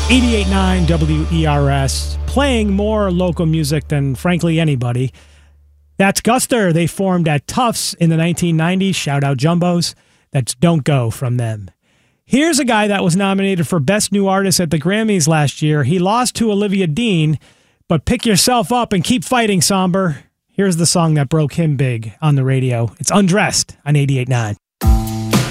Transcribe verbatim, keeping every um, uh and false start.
eighty-eight point nine W E R S, playing more local music than, frankly, anybody. That's Guster. They formed at Tufts in the nineteen nineties. Shout out Jumbos. That's Don't Go from them. Here's a guy that was nominated for Best New Artist at the Grammys last year. He lost to Olivia Dean, but pick yourself up and keep fighting, Somber. Here's the song that broke him big on the radio. It's Undressed on eighty-eight point nine.